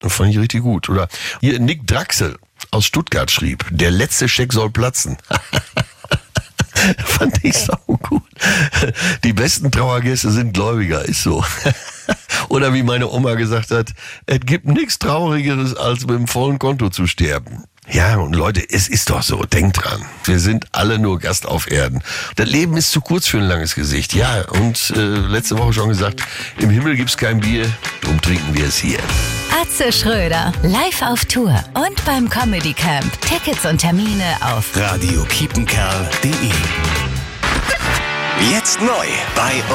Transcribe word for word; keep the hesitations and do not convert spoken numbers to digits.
Das fand ich richtig gut. Oder hier Nick Draxel aus Stuttgart schrieb, der letzte Scheck soll platzen. Fand ich sau gut. Die besten Trauergäste sind Gläubiger, ist so. Oder wie meine Oma gesagt hat, es gibt nichts Traurigeres, als mit dem vollen Konto zu sterben. Ja, und Leute, es ist doch so, denkt dran. Wir sind alle nur Gast auf Erden. Das Leben ist zu kurz für ein langes Gesicht. Ja, und äh, letzte Woche schon gesagt, im Himmel gibt's kein Bier, drum trinken wir es hier. Atze Schröder, live auf Tour und beim Comedy Camp. Tickets und Termine auf radio kiepenkerl punkt de. Jetzt neu bei